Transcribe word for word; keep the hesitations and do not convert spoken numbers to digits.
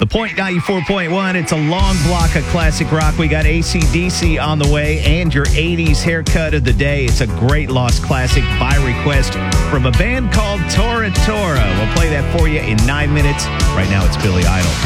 The Point ninety-four point one, it's a long block of classic rock. We got A C D C on the way and your eighties haircut of the day. It's a great lost classic by request from a band called Tora Tora. We'll play that for you in nine minutes. Right now, it's Billy Idol.